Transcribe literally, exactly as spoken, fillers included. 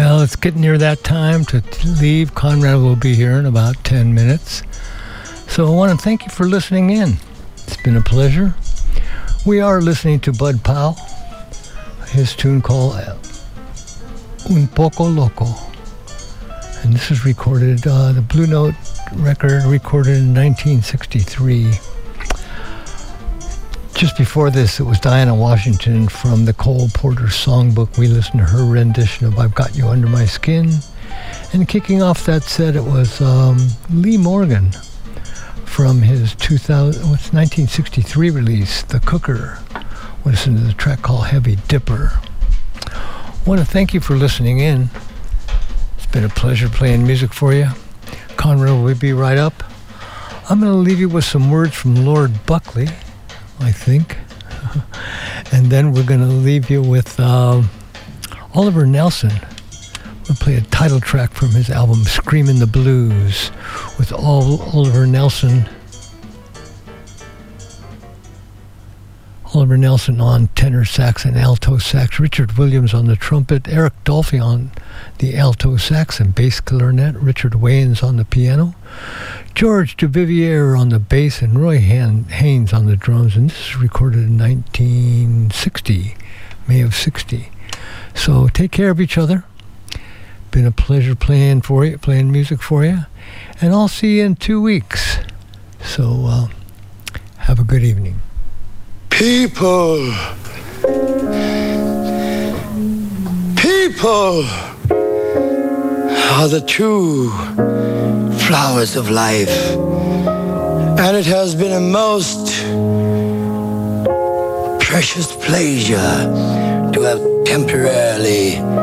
Well, it's getting near that time to leave. Conrad will be here in about ten minutes. So I want to thank you for listening in. It's been a pleasure. We are listening to Bud Powell, his tune called Un Poco Loco. And this is recorded, uh, the Blue Note record recorded in nineteen sixty-three. Just before this, it was Diana Washington from the Cole Porter Songbook. We listened to her rendition of I've Got You Under My Skin. And kicking off that set, it was um, Lee Morgan from his two thousand, what's nineteen sixty-three release, The Cooker. We listened to the track called Heavy Dipper. I want to thank you for listening in. It's been a pleasure playing music for you. Conrad will be right up. I'm going to leave you with some words from Lord Buckley, I think. And then we're going to leave you with um, Oliver Nelson. We'll play a title track from his album Screamin' the Blues with all Oliver Nelson. Oliver Nelson on tenor sax and alto sax, Richard Williams on the trumpet, Eric Dolphy on the alto sax and bass clarinet, Richard Wayans on the piano, George Duvivier on the bass, and Roy Han- Haynes on the drums. And this is recorded in nineteen sixty, May of sixty. So take care of each other. Been a pleasure playing for you, playing music for you. And I'll see you in two weeks. So uh, have a good evening. People, people are the true flowers of life, and it has been a most precious pleasure to have temporarily